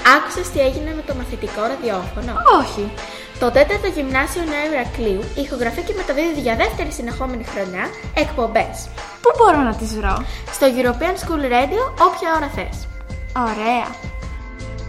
Άκουσες τι έγινε με το μαθητικό ραδιόφωνο? Όχι. Το 4ο Γυμνάσιο Νέου Ηρακλείου ηχογραφεί και μεταδίδει για δεύτερη συνεχόμενη χρονιά εκπομπές. Πού μπορώ να τις βρω? Στο European School Radio, όποια ώρα θες. Ωραία.